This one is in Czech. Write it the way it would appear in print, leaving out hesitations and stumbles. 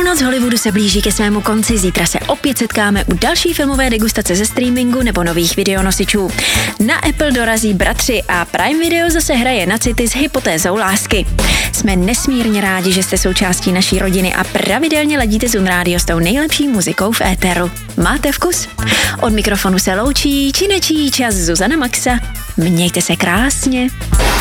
Noc Hollywoodu se blíží ke svému konci, zítra se opět setkáme u další filmové degustace ze streamingu nebo nových videonosičů. Na Apple dorazí Bratři a Prime Video zase hraje na city s hypotézou lásky. Jsme nesmírně rádi, že jste součástí naší rodiny a pravidelně ladíte Zun Radio s tou nejlepší muzikou v éteru. Máte vkus? Od mikrofonu se loučí činečí čas Zuzana Maxa. Mějte se krásně.